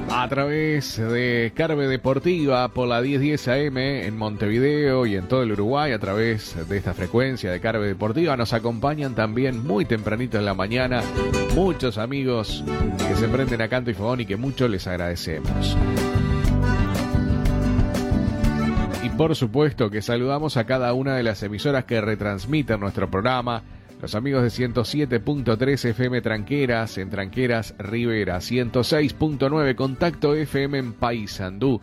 A través de Carve Deportiva por la 1010 AM en Montevideo y en todo el Uruguay, a través de esta frecuencia de Carve Deportiva, nos acompañan también muy tempranito en la mañana muchos amigos que se prenden a canto y fogón y que mucho les agradecemos. Y por supuesto que saludamos a cada una de las emisoras que retransmiten nuestro programa. Los amigos de 107.3 FM Tranqueras, en Tranqueras Rivera, 106.9 Contacto FM en Paysandú,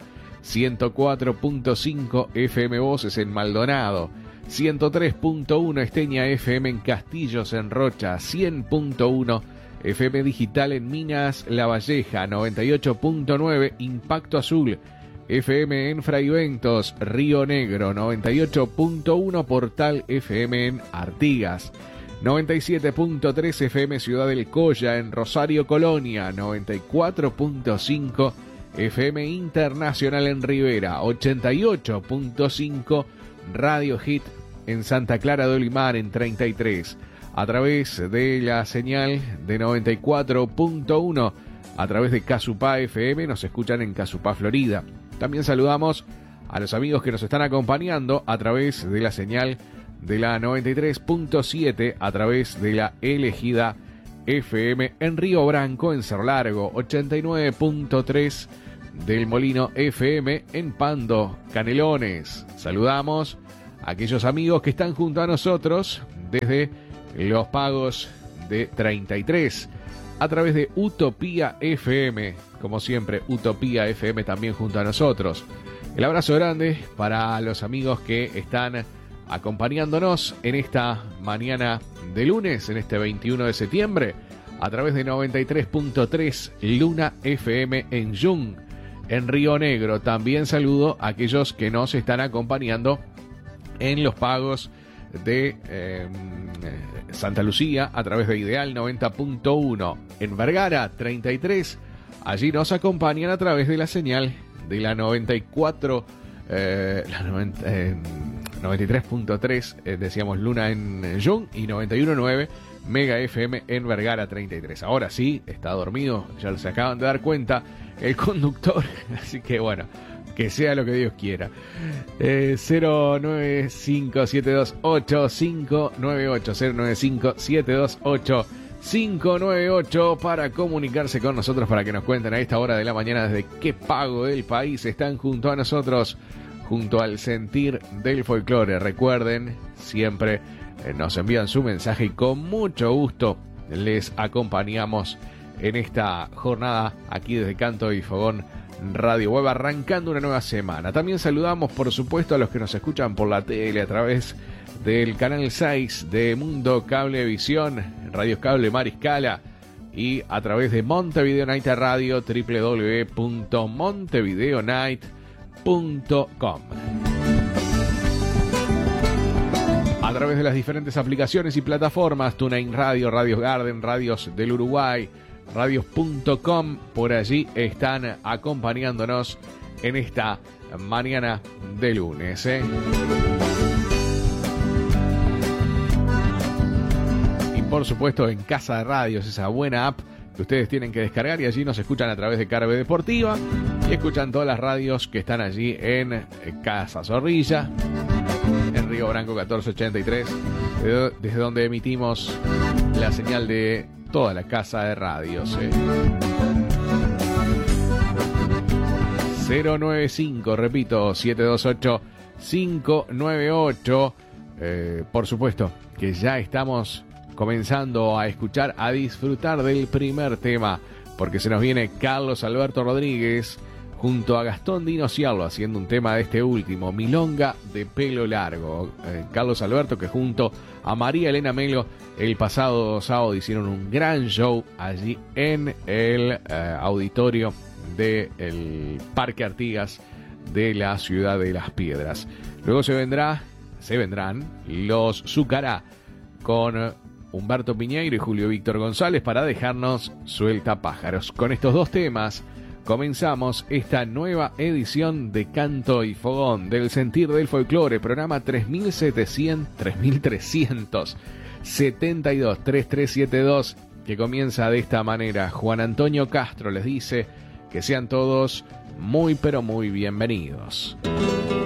104.5 FM Voces en Maldonado, 103.1 Esteña FM en Castillos en Rocha, 100.1 FM Digital en Minas La Valleja, 98.9 Impacto Azul, FM en Fraiventos, Río Negro, 98.1 Portal FM en Artigas, 97.3 FM Ciudad del Colla en Rosario Colonia, 94.5 FM Internacional en Rivera, 88.5 Radio Hit en Santa Clara de Olimar en 33, a través de la señal de 94.1, a través de Casupá FM, nos escuchan en Casupá, Florida. También saludamos a los amigos que nos están acompañando a través de la señal de la 93.7, a través de la Elegida FM en Río Branco, en Cerro Largo, 89.3 del Molino FM en Pando, Canelones. Saludamos a aquellos amigos que están junto a nosotros desde los pagos de 33, a través de Utopía FM, como siempre, Utopía FM también junto a nosotros. El abrazo grande para los amigos que están acompañándonos en esta mañana de lunes, en este 21 de septiembre, a través de 93.3 Luna FM en Jung, en Río Negro. También saludo a aquellos que nos están acompañando en los pagos de Santa Lucía, a través de Ideal 90.1, en Vergara 33. Allí nos acompañan a través de la señal de la 93.3, decíamos Luna en Jung, y 91.9 Mega FM en Vergara 33. Ahora sí, está dormido, ya se acaban de dar cuenta el conductor, así que bueno, que sea lo que Dios quiera. 095-728-598, 095-728-598 para comunicarse con nosotros, para que nos cuenten a esta hora de la mañana desde qué pago del país están junto a nosotros, junto al sentir del folclore. Recuerden, siempre nos envían su mensaje y con mucho gusto les acompañamos en esta jornada aquí desde Canto y Fogón Radio Web, arrancando una nueva semana. También saludamos, por supuesto, a los que nos escuchan por la tele a través del canal 6 de Mundo Cablevisión, Radios Cable Mariscala, y a través de Montevideo Night Radio, www.montevideonight.com. A través de las diferentes aplicaciones y plataformas, TuneIn Radio, Radios Garden, Radios del Uruguay, Radios.com, por allí están acompañándonos en esta mañana de lunes. Y por supuesto en Casa de Radios, esa buena app que ustedes tienen que descargar, y allí nos escuchan a través de Carve Deportiva y escuchan todas las radios que están allí en Casa Zorrilla, en Río Branco 1483, desde donde emitimos la señal de toda la casa de radios. 095, repito, 728-598. Por supuesto que ya estamos comenzando a escuchar, a disfrutar del primer tema, porque se nos viene Carlos Alberto Rodríguez junto a Gastón Dino Ciarlo haciendo un tema de este último, Milonga de Pelo Largo. Carlos Alberto, que junto a María Elena Melo el pasado sábado hicieron un gran show allí en el auditorio del Parque Artigas de la ciudad de Las Piedras. Luego se vendrán los Zucará con Humberto Piñeiro y Julio Víctor González para dejarnos suelta pájaros. Con estos dos temas comenzamos esta nueva edición de Canto y Fogón del Sentir del Folclore, programa 3372, que comienza de esta manera. Juan Antonio Castro les dice Que sean todos muy pero muy bienvenidos.